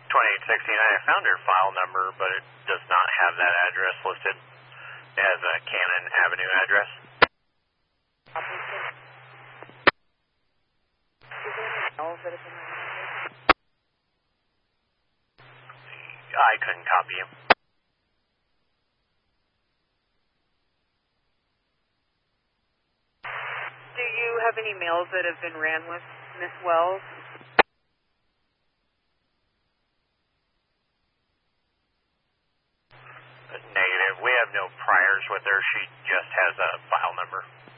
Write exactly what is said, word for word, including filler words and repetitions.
twenty-eight sixty-nine, I found her file number, but it does not have that address listed. It has a Cannon Avenue address. I couldn't copy him. Do you have any mails that have been ran with Miss Wells? Negative. We have no priors with her. She just has a file number.